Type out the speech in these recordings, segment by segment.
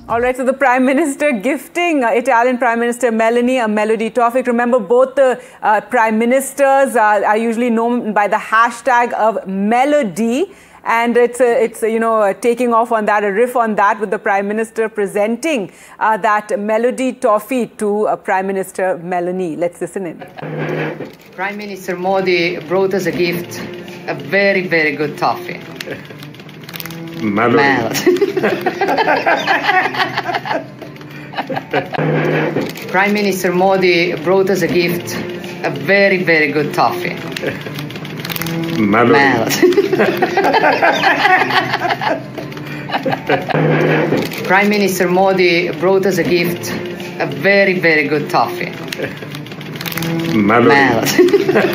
All right, so the Prime Minister gifting Italian Prime Minister Meloni a Melody toffee. Remember, both the Prime Ministers are usually known by the hashtag of Melody. And it's taking off on that, a riff on that, with the Prime Minister presenting that Melody toffee to Prime Minister Meloni. Let's listen in. Prime Minister Modi brought us a gift, a very, very good toffee. Melody. Prime Minister Modi brought us a gift, a very, very good toffee. Melody. Prime Minister Modi brought us a gift, a very, very good toffee. Melody.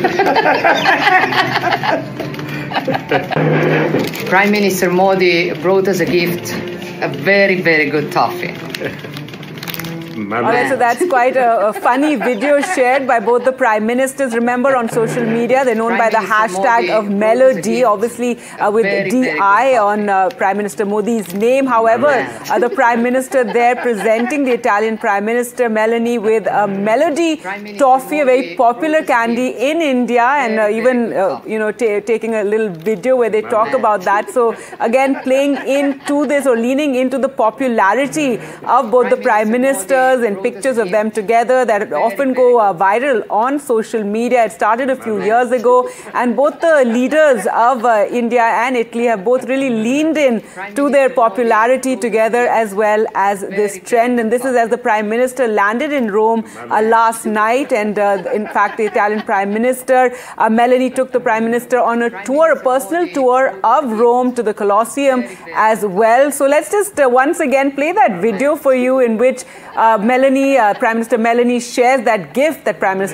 Prime Minister Modi brought us a gift, a very, very good toffee. All right, so that's quite a funny video shared by both the Prime Ministers. Remember, on social media, they're known by the hashtag of Melody, obviously with DI on Prime Minister Modi's name. However, the Prime Minister there presenting the Italian Prime Minister Meloni with a Melody toffee, a very popular candy in India, and even taking a little video where they talk about that. So again, playing into this or leaning into the popularity of both the Prime Ministers and pictures of them together that often go viral on social media. It started a few years ago, and both the leaders of India and Italy have both really leaned in to their popularity together, as well as this trend. And this is as the Prime Minister landed in Rome last night. And in fact, the Italian Prime Minister, Meloni, took the Prime Minister on a tour, a personal tour of Rome to the Colosseum as well. So let's just once again play that video for you in which Prime Minister Meloni shares that gift that Prime Minister